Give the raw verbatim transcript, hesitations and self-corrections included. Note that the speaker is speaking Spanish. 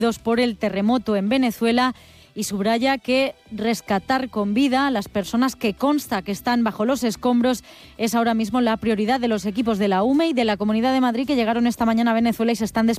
por el terremoto en Venezuela y subraya que rescatar con vida a las personas que consta que están bajo los escombros es ahora mismo la prioridad de los equipos de la U M E y de la Comunidad de Madrid, que llegaron esta mañana a Venezuela y se están desplazando